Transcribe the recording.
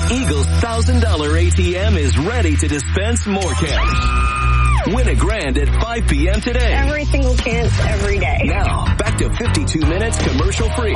Eagle's $1,000 ATM is ready to dispense more cash. Win a grand at 5 p.m. today. Every single chance, every day. Now, back to 52 minutes commercial free